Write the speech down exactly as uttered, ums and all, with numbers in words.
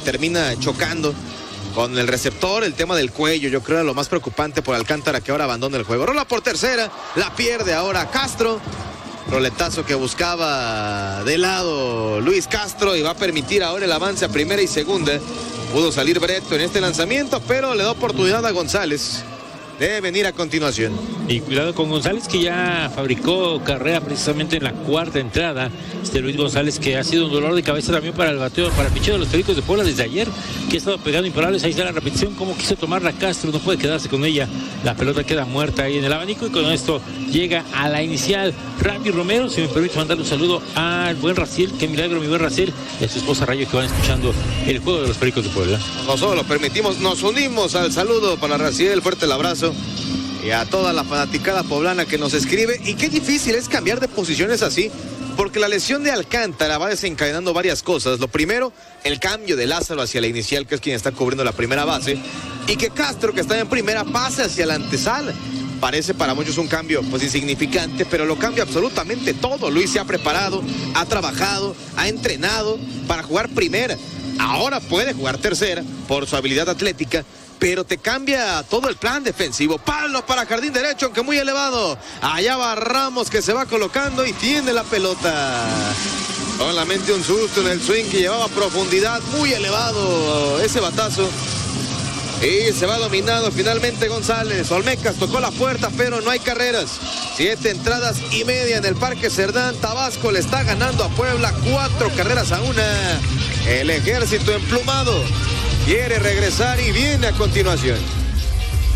termina chocando con el receptor. El tema del cuello, yo creo, era lo más preocupante por Alcántara, que ahora abandona el juego. Rola por tercera, la pierde ahora Castro. Roletazo que buscaba de lado Luis Castro y va a permitir ahora el avance a primera y segunda. Pudo salir Breto en este lanzamiento, pero le da oportunidad a González. Debe venir a continuación. Y cuidado con González, que ya fabricó carrera precisamente en la cuarta entrada. Este Luis González, que ha sido un dolor de cabeza también para el bateo, para el picheo de los Pericos de Puebla desde ayer, que ha estado pegando imparables. Ahí está la repetición, cómo quiso tomarla Castro, no puede quedarse con ella. La pelota queda muerta ahí en el abanico y con esto llega a la inicial. Randy Romero, si me permite mandarle un saludo al buen Raciel, qué milagro mi buen Raciel, y a su esposa Rayo, que van escuchando el juego de los Pericos de Puebla. Nosotros lo permitimos, nos unimos al saludo para Raciel, fuerte el abrazo. Y a toda la fanaticada poblana que nos escribe. Y qué difícil es cambiar de posiciones así, porque la lesión de Alcántara va desencadenando varias cosas. Lo primero, el cambio de Lázaro hacia la inicial, que es quien está cubriendo la primera base, y que Castro, que está en primera, pase hacia la antesala. Parece para muchos un cambio pues insignificante, pero lo cambia absolutamente todo. Luis se ha preparado, ha trabajado, ha entrenado para jugar primera. Ahora puede jugar tercera por su habilidad atlética, pero te cambia todo el plan defensivo. Palos para jardín derecho, aunque muy elevado. Allá va Ramos, que se va colocando y tiene la pelota. Solamente un susto en el swing que llevaba profundidad, muy elevado ese batazo. Y se va dominado finalmente González. Olmecas tocó la puerta, pero no hay carreras. Siete entradas y media en el Parque Cerdán. Tabasco le está ganando a Puebla cuatro carreras a una. El Ejército emplumado quiere regresar y viene a continuación.